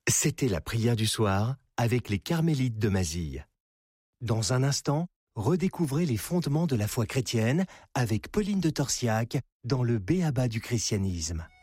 C'était la prière du soir avec les Carmélites de Mazille. Dans un instant, redécouvrez les fondements de la foi chrétienne avec Pauline de Torsiac dans le B.A.B.A. du christianisme.